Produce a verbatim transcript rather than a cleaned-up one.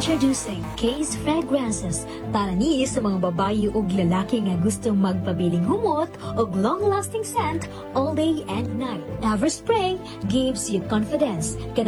Introducing Case Fragrances para ni sa mga babayi ug lalaki nga gustong magpabiling humot ug long-lasting scent all day and night. Everspray gives you confidence.